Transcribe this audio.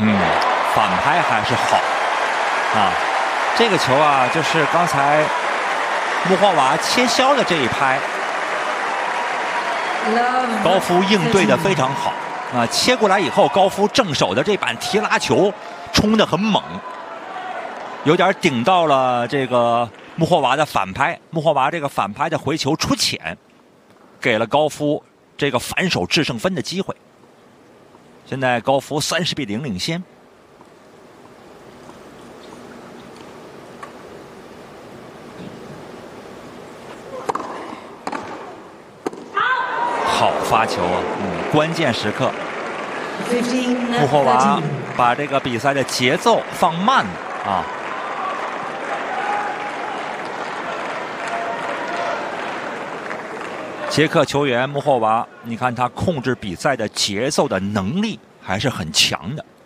反拍还是好啊。这个球啊，就是刚才穆霍娃切削的这一拍，高夫应对的非常好啊。切过来以后，高夫正手的这板提拉球冲得很猛，有点顶到了这个穆霍娃的反拍。穆霍娃这个反拍的回球出浅，给了高夫这个反手制胜分的机会。现在高夫30比0领先。好发球啊！关键时刻，穆霍娃把这个比赛的节奏放慢了啊。捷克球员穆霍娃，你看他控制比赛的节奏的能力还是很强的。